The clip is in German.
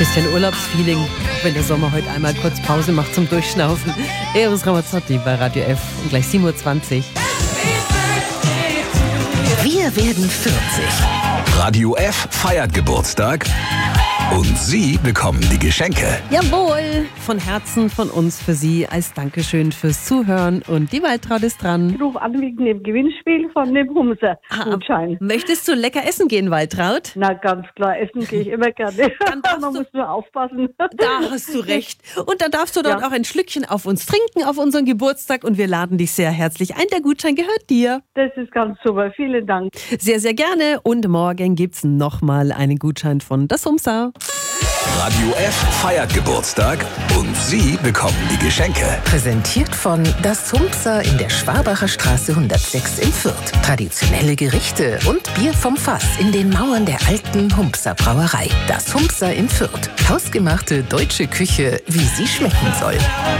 Bisschen Urlaubsfeeling, auch wenn der Sommer heute einmal kurz Pause macht zum Durchschnaufen. Eros Ramazzotti bei Radio F und gleich 7.20 Uhr. Wir werden 40. Radio F feiert Geburtstag und Sie bekommen die Geschenke. Jawohl, von Herzen von uns für Sie als Dankeschön fürs Zuhören. Und die Waltraud ist dran. Ich rufe an wegen dem Gewinnspiel von dem Humser-Gutschein. Möchtest du lecker essen gehen, Waltraud? Na, ganz klar, essen gehe ich immer gerne. Man muss nur aufpassen. Da hast du recht. Und dann darfst du dort auch ein Schlückchen auf uns trinken, auf unseren Geburtstag. Und wir laden dich sehr herzlich ein. Der Gutschein gehört dir. Das ist ganz super. Vielen Dank. Sehr, sehr gerne. Und morgen gibt's nochmal einen Gutschein von das Humser. Radio F feiert Geburtstag und Sie bekommen die Geschenke. Präsentiert von Das Humser in der Schwabacher Straße 106 in Fürth. Traditionelle Gerichte und Bier vom Fass in den Mauern der alten Humpser Brauerei. Das Humser in Fürth. Hausgemachte deutsche Küche, wie sie schmecken soll.